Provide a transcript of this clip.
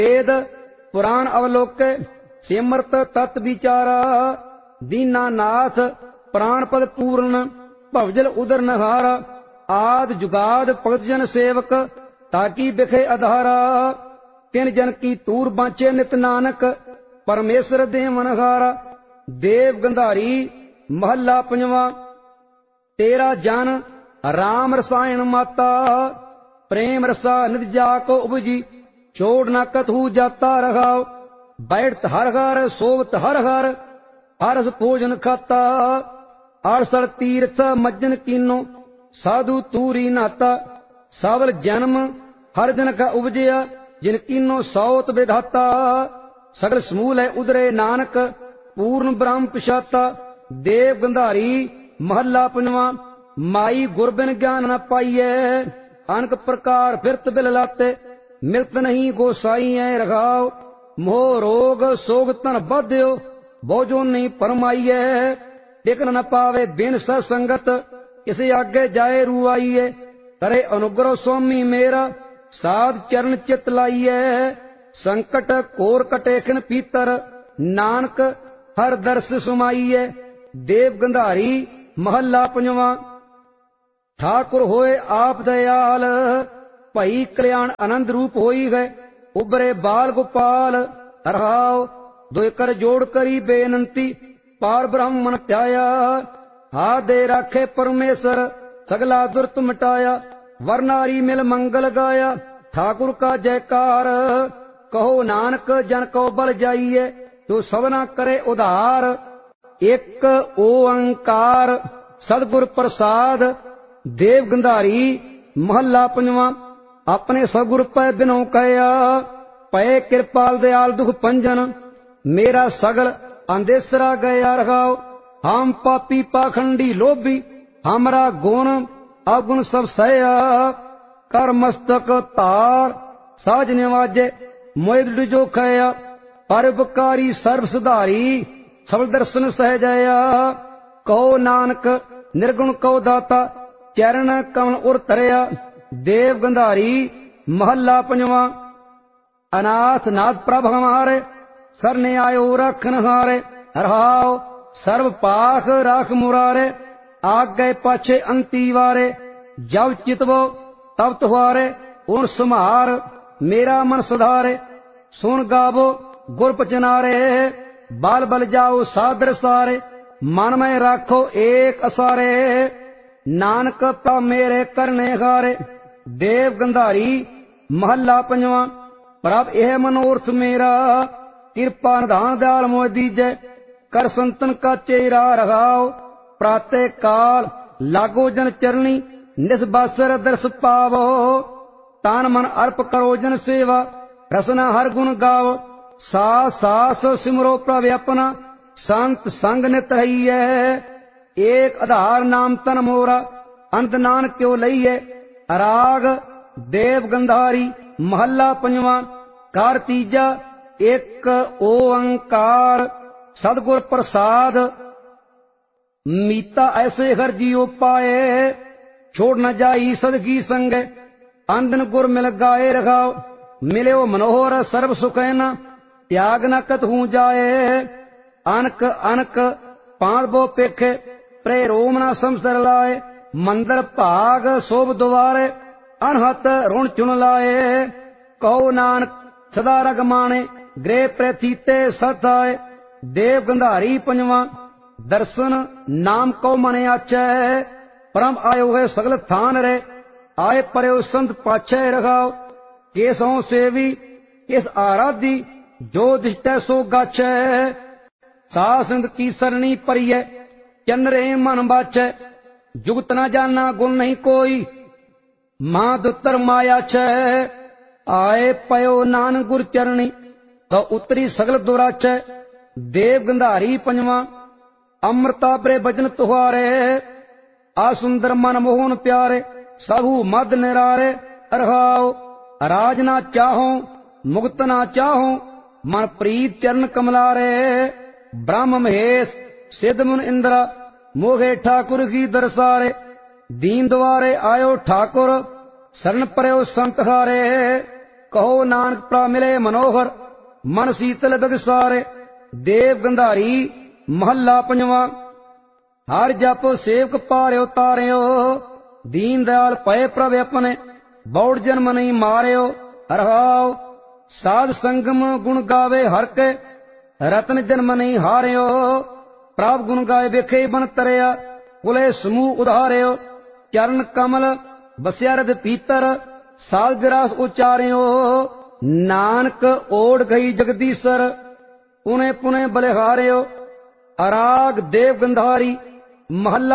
वेद पुराण अवलोके सिमरत तत् विचारा। दीनानाथ प्राणपद पूर्ण भवजल उदर नहारा। आद जुगाद भगत जन सेवक ताकि बिखे आधारा। तिन जन की तूर बांचे नित नानक परमेश्वर देवन हारा। देव गंधारी महला पंजवा। तेरा जन राम रसायन माता। प्रेम रसा नित जाको उपजी छोड़ न कतहु जाता रहाओ। बैठत हर हर सोवत हर हर हरस भोजन खाता। अड़सर तीर्थ मज्जन कीनो साधु तूरी नाता। सावल जन्म हर दिन का उपजया जिन कीनो सौत विधाता। सगल समूल है उदरे नानक पूर्ण ब्रह्म पिशाता। देव गंधारी महला पंजवा। माई गुरबिन ज्ञान न पाइये अनक प्रकार फिरत बिल लाते। मिलत नहीं गोसाई है रघाओ। मोह रोग सोग तन बध्यो बोझो नहीं परमाइये। टिकन न पावे बिन सत्संगत इसे आगे जाए रुआइये। करे अनुग्रह स्वामी मेरा साध चरण चित लाइये। संकट कोर कटेखन पीतर नानक हर दर्श सुमाइये। देव गंधारी महला पंजवा। ठाकुर होए आप दयाल भई कल्याण आनंद रूप होई है। उबरे बाल गोपाल रहाओ। दो कर जोड़ करी बेनंती पार ब्रह्म मन त्याया। हाथ दे राखे परमेश्वर सगला दुर्त मिटाया। वर नारी मिल मंगल गाया ठाकुर का जयकार। कहो नानक जन को बल जाइए जो सबना करे उधार। एक ओंकार सतगुर प्रसाद। देव गंधारी महला पंजवा। अपने सगुर पै बिनो कया पै कृपाल दयाल दुख पंजन। मेरा सगल अंदेसरा गया रहाओ। हम पापी पाखंडी लोभी हमरा गुण अवगुण सब सया। कर मस्तक तार साज निवाजे मोह जो खया। परोपकारी सर्व सुधारी सबल दर्शन सहजया। कहो नानक निर्गुण कहो दाता चरण कमल उर तरया। देव गंधारी महला पंजवा। अनाथ नाथ प्रभ हमारे सरने आयो रखन हारे। रहाओ सर्व पाख राख मुरारे। आग गए पाछे अंती वारे। जब चितवो तब तुहारे उन सुमार। मेरा मन सुधारे सुन गावो गुर पचनारे। बाल बल जाओ सादर सारे मन में राखो एक असारे। नानक प्रा मेरे करने हारे। देव गंधारी महला पंजवा। प्रभ यह मनोरथ मेरा कृपा निधान दयाल मोह दीजै। कर संतन का चेहरा रहाओ। प्रातः काल लागो जन चरणी निस्बासर दर्श पावो। तान मन अर्प करो जन सेवा रसना हर गुण गावो। सास सास सिमरो प्रभ अपना संत संग नित रहिए। एक आधार नाम तन मोरा अंत नानक क्यों लइए। राग देव गंधारी महला पंजवा। कार तीजा एक ओंकार सदगुर प्रसाद। मीता ऐसे हर जियो पाए छोड़ न जाई सदगी संग। अंधन गुर मिल गाए रखाओ। मिले मनोहर सर्व सुखैना त्याग न कतहू जाए। अनक अनक पांच पेखे प्रे रोम न संसर लाए। मंदर भाग शोभ द्वारे अनहत ऋण चुन लाए। कहो नानक सदा रग माने गृह प्रथीते सत आए। देव गंधारी पंजवा। दर्शन नाम को मने आचै। परम आयो है सगल थान रे। आए पर्यो संत पाछे रखाओ। केसों सेवी किस आराधी जो दिष्टै सो गाछै। सासंग की सरणी परिय चंद्रे मन बाचै। जुगत न जाना गुण नहीं कोई मां दुतर माया छै। आए पयो नानक गुर चरणी तो उतरी सगल दुराचै। देव गंधारी पंजवा। अमृता प्रे भजन तुहारे आसुंदर मन मोहन प्यारे। सबू मद निरारे रहाओ। राज ना चाहो मुक्त ना चाहो मन प्रीत चरण कमलारे। ब्रह्म महेश सिद्ध मुन इंद्रा मोहे ठाकुर की दरसारे। दीन द्वारे आयो ठाकुर शरण पर्यो संत हारे। ਕਹੋ ਨਾਨਕ ਪ੍ਰਾ ਮਿਲੇ ਮਨੋਹਰ, ਮਨ ਸੀਤਲ ਬਿਗਸਾਰੇ। ਦੇਵ ਗੰਧਾਰੀ ਮਹੱਲਾ ਪੰਜਵਾਂ। ਹਰ ਜਪ ਸੇਵਕ ਪਾਰਿਓ ਤਾਰਿਓ, ਦੀਨ ਦਿਆਲ ਪਏ ਪ੍ਰਭ ਆਪਣੇ। ਬੌੜ ਜਨਮ ਨਹੀਂ ਮਾਰਿਓ ਰਹਾਉ, ਸਾਧ ਸੰਗਮ ਗੁਣ ਗਾਵੇ ਹਰ ਕੇ। ਰਤਨ ਜਨਮ ਨਹੀਂ ਹਾਰਿਓ, ਪ੍ਰਭ ਗੁਣ ਗਾਏ ਵੇਖੇ ਬਨ ਤਰਿਆ। ਕੁਲੇ ਸਮੂਹ ਉਧਾਰਿਓ, ਚਰਨ ਕਮਲ ਬਸਿਆ ਰਦ ਪੀਤਰ। ਸਾਧ ਵਿਰਾਸ ਉਚਾਰਿਓ, ਨਾਨਕ ਓੜ ਗਈ ਜਗਦੀਸਰ। ਪੁਨੇ ਪੁਨੇ ਬਲਿਹਾਰਿਓ। ਅਰਾਗ ਦੇਵ ਗੰਧਾਰੀ ਮਹੱਲਾ